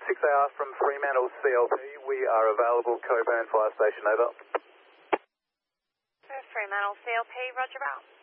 6AR from Fremantle CLP. We are available, Coburn Fire Station, over. Fremantle CLP, roger out.